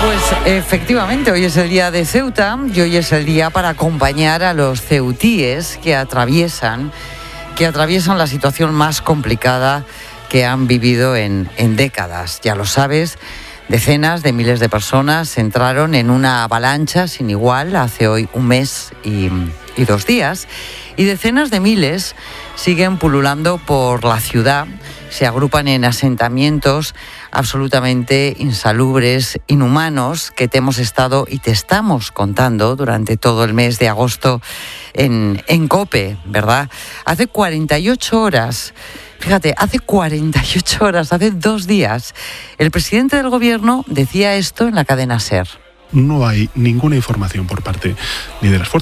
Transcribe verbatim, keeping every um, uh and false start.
Pues efectivamente, hoy es el día de Ceuta y hoy es el día para acompañar a los ceutíes que atraviesan, que atraviesan la situación más complicada que han vivido en, en décadas. Ya lo sabes, decenas de miles de personas entraron en una avalancha sin igual hace hoy un mes y, y dos días, y decenas de miles siguen pululando por la ciudad, se agrupan en asentamientos absolutamente insalubres, inhumanos, que te hemos estado y te estamos contando durante todo el mes de agosto en, en COPE, ¿verdad? Hace cuarenta y ocho horas, fíjate, hace cuarenta y ocho horas, hace dos días, el presidente del gobierno decía esto en la cadena SER. No hay ninguna información por parte ni de las fuerzas